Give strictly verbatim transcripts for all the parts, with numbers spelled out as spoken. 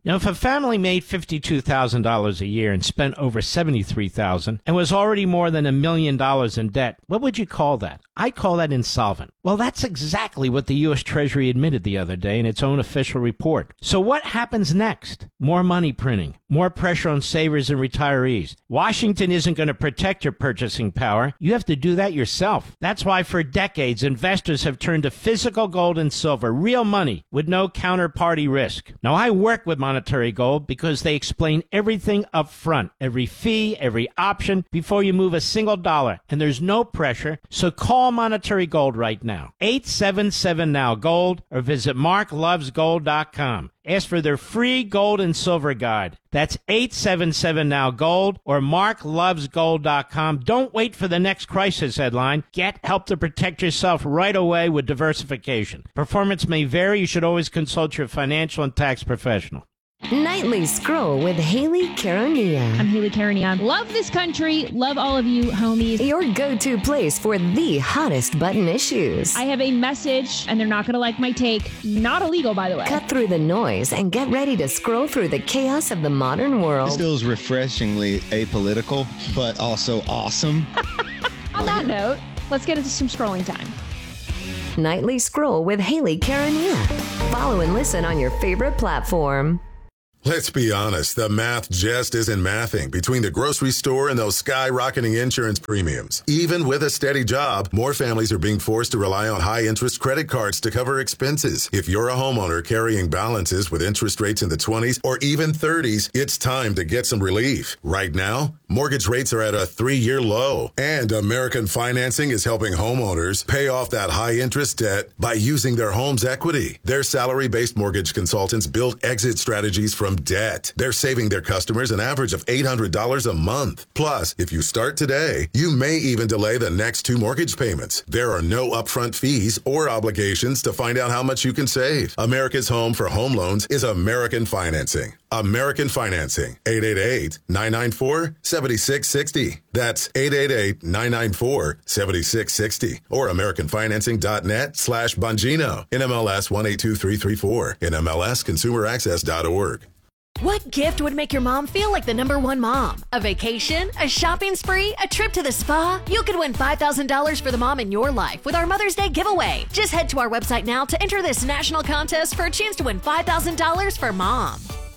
Now, if a family made fifty-two thousand dollars a year and spent over seventy-three thousand dollars and was already more than a million dollars in debt, what would you call that? I call that insolvent. Well, that's exactly what the U S Treasury admitted the other day in its own official report. So what happens next? More money printing, more pressure on savers and retirees. Washington isn't going to protect your purchasing power. You have to do that yourself. That's why for decades, investors have turned to physical gold and silver, real money with no counterparty risk. Now, I work with Monetary Gold because they explain everything up front, every fee, every option, before you move a single dollar. And there's no pressure, so call Monetary Gold right now. eight seven seven now gold or visit mark loves gold dot com. Ask for their free gold and silver guide. That's eight seven seven now gold or mark loves gold dot com. Don't wait for the next crisis headline. Get help to protect yourself right away with diversification. Performance may vary. You should always consult your financial and tax professional. Nightly Scroll with Haley Karania. I'm Haley Karania. Love this country. Love all of you, homies. Your go-to place for the hottest button issues. I have a message, and they're not going to like my take. Not illegal, by the way. Cut through the noise and get ready to scroll through the chaos of the modern world. This feels refreshingly apolitical, but also awesome. On that note, let's get into some scrolling time. Nightly Scroll with Haley Karania. Follow and listen on your favorite platform. Let's be honest, the math just isn't mathing between the grocery store and those skyrocketing insurance premiums. Even with a steady job, more families are being forced to rely on high-interest credit cards to cover expenses. If you're a homeowner carrying balances with interest rates in the twenties or even thirties, it's time to get some relief. Right now, mortgage rates are at a three-year low, and American Financing is helping homeowners pay off that high-interest debt by using their home's equity. Their salary-based mortgage consultants build exit strategies from debt. They're saving their customers an average of eight hundred dollars a month. Plus, if you start today, you may even delay the next two mortgage payments. There are no upfront fees or obligations to find out how much you can save. America's home for home loans is American Financing. American Financing. eight eight eight, nine nine four, seven six six zero. That's eight eight eight, nine nine four, seven six six zero. Or americanfinancing.net slash Bongino. N M L S one eight two three three four. N M L S consumer access dot org. What gift would make your mom feel like the number one mom? A vacation? A shopping spree? A trip to the spa? You could win five thousand dollars for the mom in your life with our Mother's Day giveaway. Just head to our website now to enter this national contest for a chance to win five thousand dollars for mom.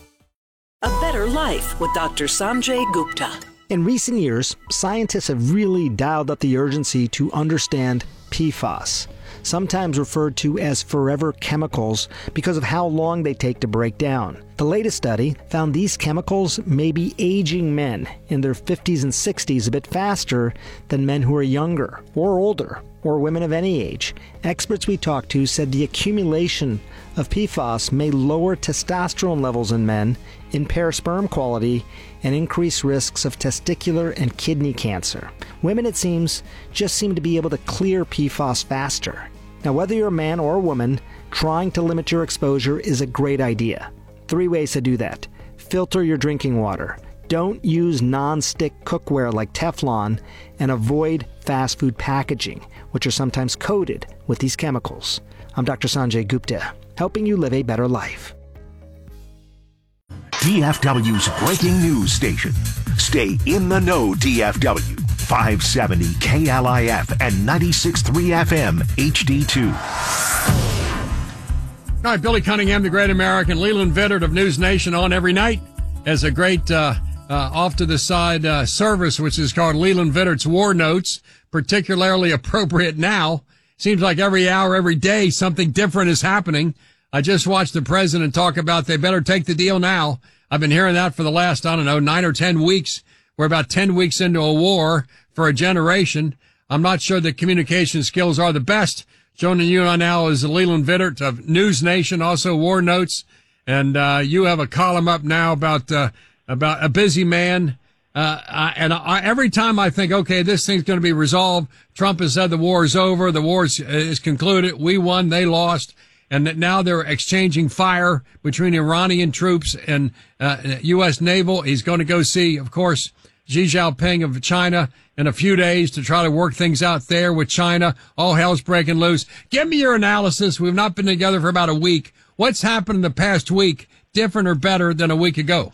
A Better Life with Doctor Sanjay Gupta. In recent years, scientists have really dialed up the urgency to understand P FAS, sometimes referred to as forever chemicals because of how long they take to break down. The latest study found these chemicals may be aging men in their fifties and sixties a bit faster than men who are younger or older, or women of any age. Experts we talked to said the accumulation of P FAS may lower testosterone levels in men, impair sperm quality, and increase risks of testicular and kidney cancer. Women, it seems, just seem to be able to clear P FAS faster. Now, whether you're a man or a woman, trying to limit your exposure is a great idea. Three ways to do that. Filter your drinking water. Don't use non-stick cookware like Teflon, and avoid fast food packaging, which are sometimes coated with these chemicals. I'm Doctor Sanjay Gupta, helping you live a better life. D F W's breaking news station. Stay in the know, D F W. five seventy K L I F and ninety-six point three F M H D two. All right, Billy Cunningham, the great American, Leland Vittert of News Nation on every night as a great uh, uh, off-to-the-side uh, service, which is called Leland Vittert's War Notes, particularly appropriate now. Seems like every hour, every day, something different is happening. I just watched the president talk about they better take the deal now. I've been hearing that for the last, I don't know, nine or ten weeks. We're about ten weeks into a war for a generation. I'm not sure the communication skills are the best. Joining you on now is Leland Vittert of News Nation, also War Notes. And, uh, you have a column up now about, uh, about a busy man. Uh, I, and I, every time I think, okay, this thing's going to be resolved. Trump has said the war is over. The war is, is concluded. We won. They lost. And that now they're exchanging fire between Iranian troops and, uh, U S naval. He's going to go see, of course, Xi Jinping of China in a few days to try to work things out there with China. All hell's breaking loose. Give me your analysis. We've not been together for about a week. What's happened in the past week different or better than a week ago?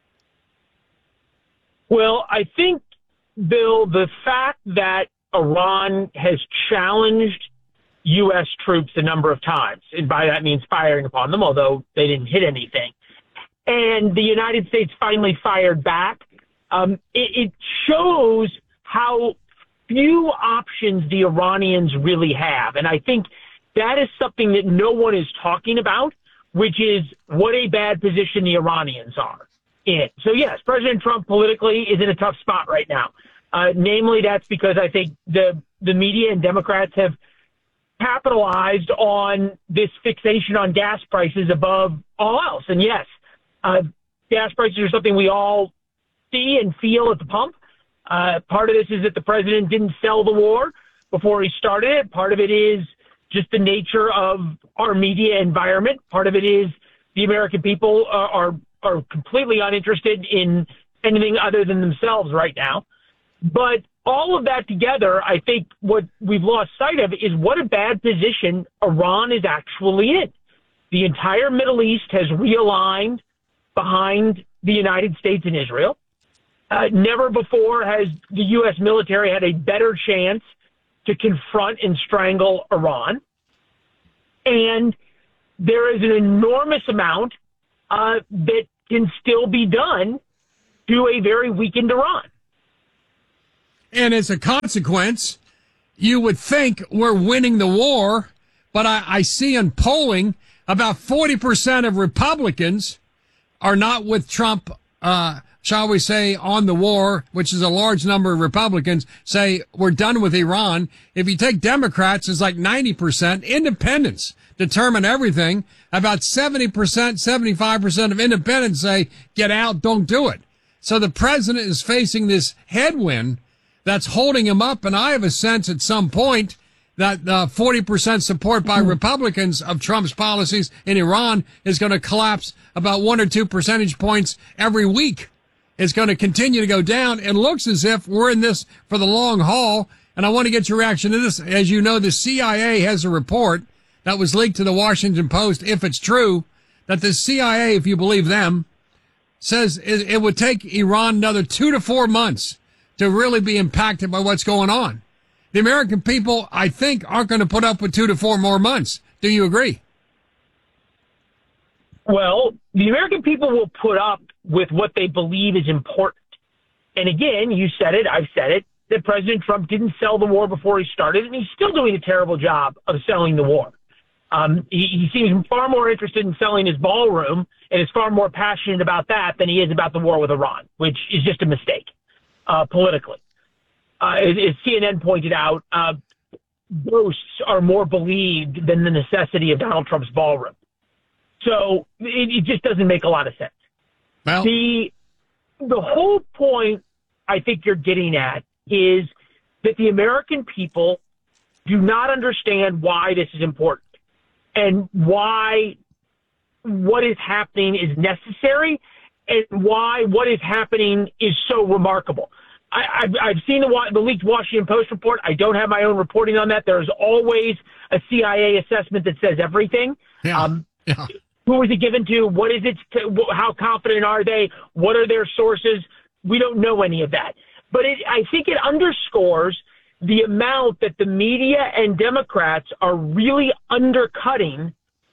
Well, I think, Bill, the fact that Iran has challenged U S troops a number of times, and by that means firing upon them, although they didn't hit anything, and the United States finally fired back, um, it, it shows how few options the Iranians really have. And I think that is something that no one is talking about, which is what a bad position the Iranians are in. So, yes, President Trump politically is in a tough spot right now. Uh, namely, that's because I think the, the media and Democrats have capitalized on this fixation on gas prices above all else. And, yes, uh, gas prices are something we all see and feel at the pump. Uh, part of this is that the president didn't sell the war before he started it. Part of it is just the nature of our media environment. Part of it is the American people are, are are completely uninterested in anything other than themselves right now. But all of that together, I think what we've lost sight of is what a bad position Iran is actually in. The entire Middle East has realigned behind the United States and Israel. Uh, never before has the U S military had a better chance to confront and strangle Iran. And there is an enormous amount uh, that can still be done to a very weakened Iran. And as a consequence, you would think we're winning the war, but I, I see in polling about forty percent of Republicans are not with Trump, uh, shall we say, on the war, which is a large number of Republicans say we're done with Iran. If you take Democrats, it's like ninety percent. Independents determine everything. About seventy percent, seventy-five percent of independents say, get out, don't do it. So the president is facing this headwind that's holding him up, and I have a sense at some point that uh, forty percent support by Republicans of Trump's policies in Iran is going to collapse about one or two percentage points every week. It's going to continue to go down. It looks as if we're in this for the long haul, and I want to get your reaction to this. As you know, the C I A has a report that was leaked to the Washington Post, if it's true, that the C I A, if you believe them, says it, it would take Iran another two to four months to really be impacted by what's going on. The American people, I think, aren't going to put up with two to four more months. Do you agree? Well, the American people will put up with what they believe is important. And again, you said it, I've said it, that President Trump didn't sell the war before he started, and he's still doing a terrible job of selling the war. Um, he, he seems far more interested in selling his ballroom and is far more passionate about that than he is about the war with Iran, which is just a mistake uh, politically. Uh, as, as C N N pointed out, uh, ghosts are more believed than the necessity of Donald Trump's ballroom. So it, it just doesn't make a lot of sense. Well, the the whole point I think you're getting at is that the American people do not understand why this is important and why what is happening is necessary and why what is happening is so remarkable. I, I've, I've seen the, the leaked Washington Post report. I don't have my own reporting on that. There's always a C I A assessment that says everything. Yeah. Um, yeah. Who is it given to? What is it? To, how confident are they? What are their sources? We don't know any of that. But it, I think it underscores the amount that the media and Democrats are really undercutting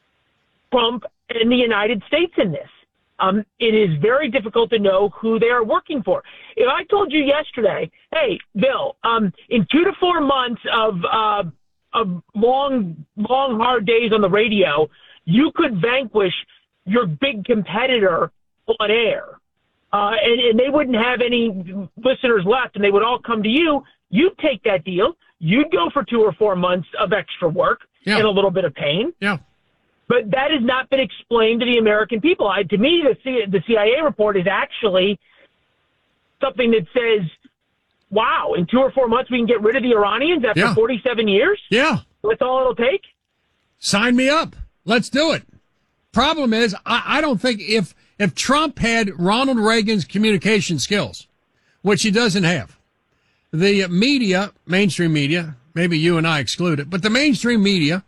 Trump and the United States in this. Um, it is very difficult to know who they are working for. If I told you yesterday, hey, Bill, um, in two to four months of, uh, of long, long, hard days on the radio, you could vanquish your big competitor on air, uh, and, and they wouldn't have any listeners left, and they would all come to you. You'd take that deal. You'd go for two or four months of extra work yeah. and a little bit of pain. Yeah. But that has not been explained to the American people. I, to me, the, C, the C I A report is actually something that says, wow, in two or four months we can get rid of the Iranians after yeah. forty-seven years? Yeah. That's all it'll take? Sign me up. Let's do it. Problem is, I, I don't think if if Trump had Ronald Reagan's communication skills, which he doesn't have, the media, mainstream media, maybe you and I excluded, but the mainstream media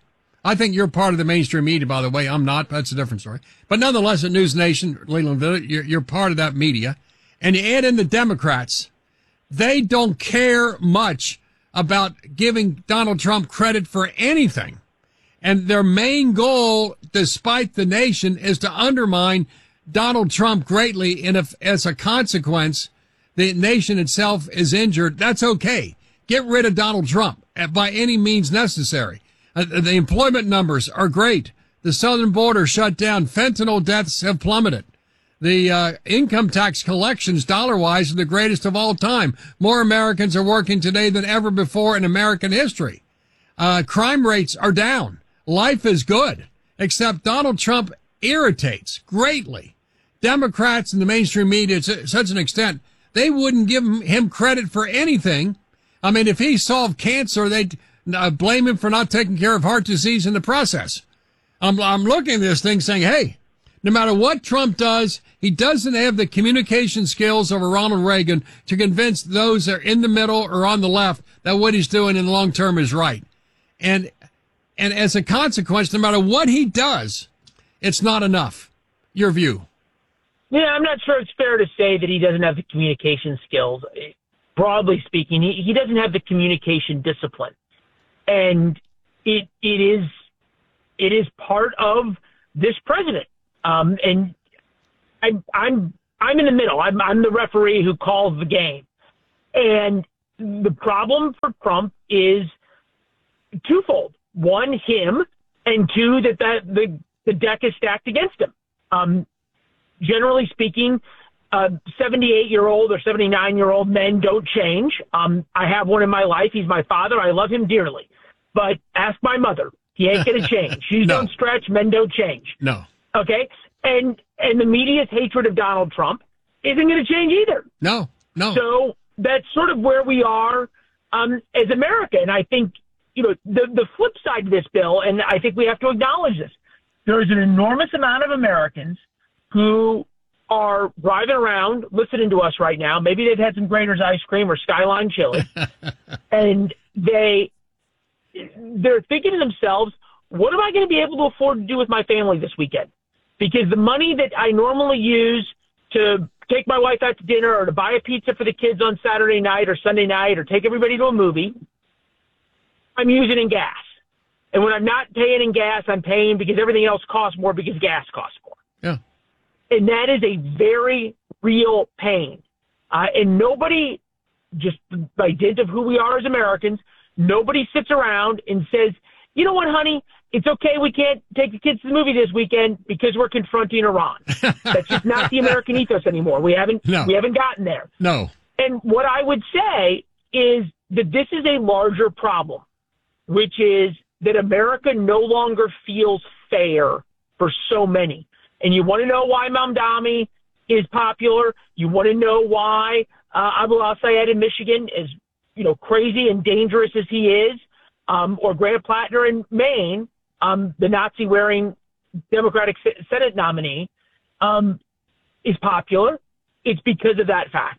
I think you're part of the mainstream media, by the way. I'm not. That's a different story. But nonetheless, at News Nation, Leland Vittert, you're, you're part of that media. And you add in the Democrats. They don't care much about giving Donald Trump credit for anything. And their main goal, despite the nation, is to undermine Donald Trump greatly. And if, as a consequence, the nation itself is injured, that's okay. Get rid of Donald Trump by any means necessary. Uh, the employment numbers are great. The southern border shut down. Fentanyl deaths have plummeted. The uh, income tax collections, dollar-wise, are the greatest of all time. More Americans are working today than ever before in American history. Uh, crime rates are down. Life is good, except Donald Trump irritates greatly Democrats and the mainstream media to such an extent they wouldn't give him credit for anything. I mean, if he solved cancer, they'd uh, blame him for not taking care of heart disease in the process. I'm, I'm looking at this thing saying, hey, no matter what Trump does, he doesn't have the communication skills of a Ronald Reagan to convince those that are in the middle or on the left that what he's doing in the long term is right. And and as a consequence, no matter what he does, it's not enough. Your view? Yeah, I'm not sure it's fair to say that he doesn't have the communication skills. Broadly speaking, he, he doesn't have the communication discipline. And it it is it is part of this president. Um, and I'm, I'm, I'm in the middle. I'm, I'm the referee who calls the game. And the problem for Trump is twofold. One, him, and two, that, that the, the deck is stacked against him. Um, generally speaking, uh, seventy-eight-year-old or seventy-nine-year-old men don't change. Um, I have one in my life. He's my father. I love him dearly. But ask my mother. He ain't going to change. Shoes No. don't stretch. Men don't change. No. Okay, and and the media's hatred of Donald Trump isn't going to change either. No, no. So that's sort of where we are um, as America. And I think, you know, the the flip side of this, Bill, and I think we have to acknowledge this. There is an enormous amount of Americans who are driving around listening to us right now. Maybe they've had some Grater's ice cream or Skyline chili, and they they're thinking to themselves, what am I going to be able to afford to do with my family this weekend? Because the money that I normally use to take my wife out to dinner or to buy a pizza for the kids on Saturday night or Sunday night or take everybody to a movie, I'm using in gas. And when I'm not paying in gas, I'm paying because everything else costs more because gas costs more. Yeah. And that is a very real pain. Uh, and nobody, just by dint of who we are as Americans, nobody sits around and says, you know what, honey, it's okay we can't take the kids to the movie this weekend because we're confronting Iran. That's just not the American ethos anymore. We haven't No. we haven't gotten there. No. And what I would say is that this is a larger problem, which is that America no longer feels fair for so many. And you want to know why Mamdani is popular. You want to know why uh, Abu al-Sayed in Michigan is, you know, crazy and dangerous as he is, um, or Grant Plattner in Maine, um, the Nazi-wearing Democratic Senate nominee, um, is popular. It's because of that fact.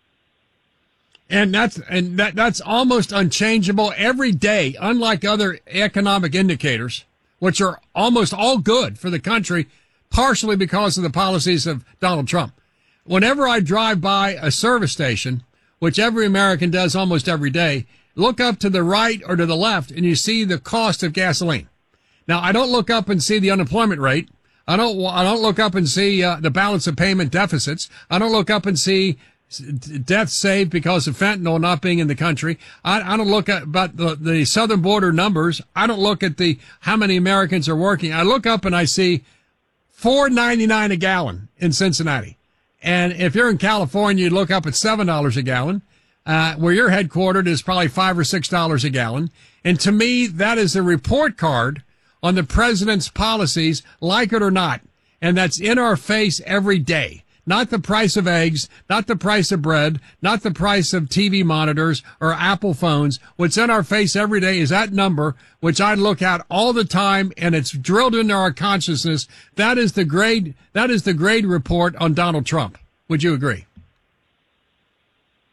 And that's and that that's almost unchangeable every day, unlike other economic indicators, which are almost all good for the country, partially because of the policies of Donald Trump. Whenever I drive by a service station, which every American does almost every day, look up to the right or to the left and you see the cost of gasoline. Now, I don't look up and see the unemployment rate. I don't I don't look up and see uh, the balance of payment deficits. I don't look up and see deaths saved because of fentanyl not being in the country. I, I don't look at about the, the southern border numbers. I don't look at the how many Americans are working. I look up and I see four ninety-nine a gallon in Cincinnati. And if you're in California, you look up at seven dollars a gallon. Uh, where you're headquartered is probably five or six dollars a gallon. And to me, that is a report card on the president's policies, like it or not. And that's in our face every day. Not the price of eggs, not the price of bread, not the price of T V monitors or Apple phones. What's in our face every day is that number, which I look at all the time, and it's drilled into our consciousness. That is the grade, that is the grade report on Donald Trump. Would you agree?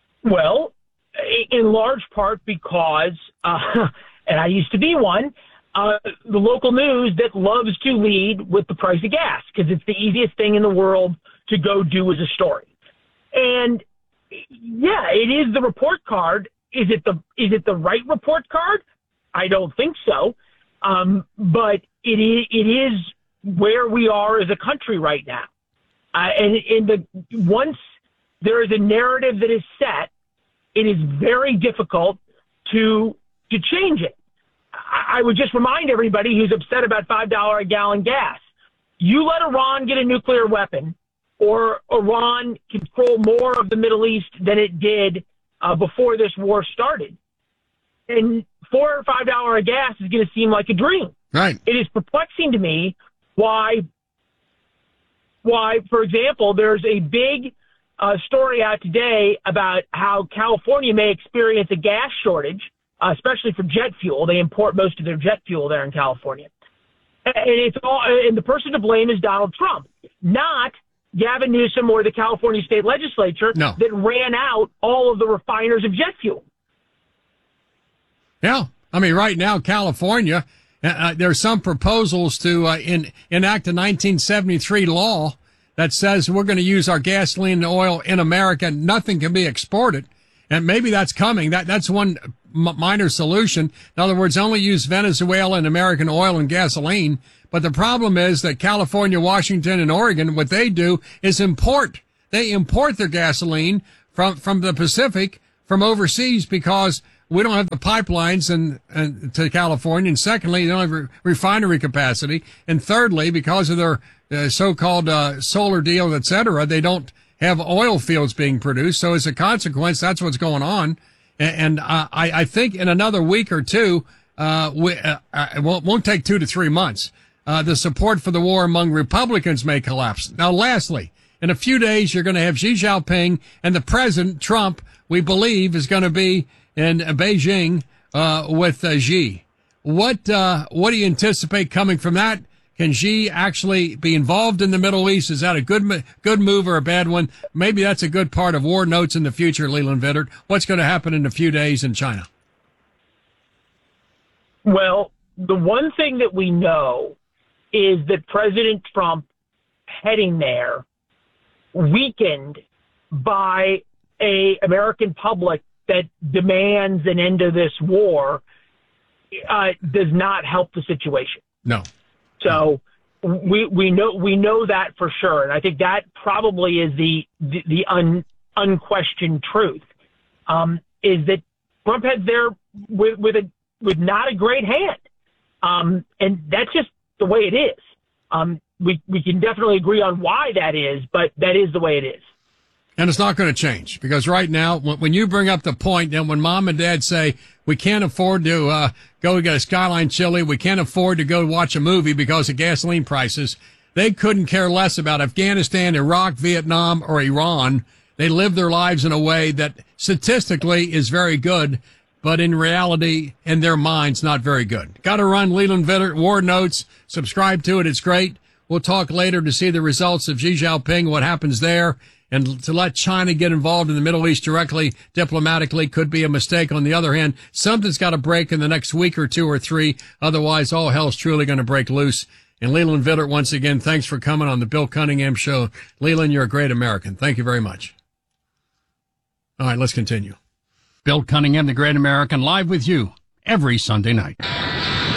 Well, in large part because, uh, and I used to be one, uh, the local news that loves to lead with the price of gas because it's the easiest thing in the world to go do as a story. And yeah, it is the report card. Is it the is it the right report card? I don't think so. Um, but it is it is where we are as a country right now. Uh, and in the once there is a narrative that is set, it is very difficult to to change it. I, I would just remind everybody who's upset about five dollars a gallon gas. You let Iran get a nuclear weapon, or Iran control more of the Middle East than it did uh, before this war started. And four or five dollars a gas is going to seem like a dream. Right. It is perplexing to me why, why, for example, there's a big uh, story out today about how California may experience a gas shortage, uh, especially for jet fuel. They import most of their jet fuel there in California. And it's all, and the person to blame is Donald Trump, not Gavin Newsom or the California state legislature no. that ran out all of the refiners of jet fuel. Yeah. I mean, right now, California, uh, there are some proposals to uh, in, enact a nineteen seventy-three law that says we're going to use our gasoline and oil in America. Nothing can be exported. And maybe that's coming. That That's one m- minor solution. In other words, only use Venezuelan American oil and gasoline. But the problem is that California, Washington, and Oregon, what they do is import. They import their gasoline from, from the Pacific, from overseas, because we don't have the pipelines and, and to California. And secondly, they don't have re- refinery capacity. And thirdly, because of their uh, so-called uh, solar deal, et cetera, they don't have oil fields being produced. So as a consequence, that's what's going on. And, and uh, I, I think in another week or two, uh, we, uh, it won't, won't take two to three months. Uh, the support for the war among Republicans may collapse. Now, lastly, in a few days, you're going to have Xi Jinping and the president, Trump, we believe, is going to be in Beijing uh, with uh, Xi. What uh, what do you anticipate coming from that? Can Xi actually be involved in the Middle East? Is that a good good move or a bad one? Maybe that's a good part of War Notes in the future, Leland Vittert. What's going to happen in a few days in China? Well, the one thing that we know is that President Trump heading there, weakened by a American public that demands an end to this war, uh, does not help the situation. No. So we we know we know that for sure, and I think that probably is the the, the un, unquestioned truth. Um, is that Trump heads there with with a with not a great hand, um, and that's just the way it is. Um, we we can definitely agree on why that is, but that is the way it is. And it's not going to change, because right now, when you bring up the point that when mom and dad say we can't afford to uh, go get a Skyline chili, we can't afford to go watch a movie because of gasoline prices, they couldn't care less about Afghanistan, Iraq, Vietnam, or Iran. They live their lives in a way that statistically is very good, but in reality, in their minds, not very good. Got to run. Leland Vittert, War Notes. Subscribe to it. It's great. We'll talk later to see the results of Xi Jinping, what happens there. And to let China get involved in the Middle East directly, diplomatically, could be a mistake. On the other hand, something's got to break in the next week or two or three. Otherwise, all hell's truly going to break loose. And Leland Vittert, once again, thanks for coming on the Bill Cunningham Show. Leland, you're a great American. Thank you very much. All right, let's continue. Bill Cunningham, the Great American, live with you every Sunday night.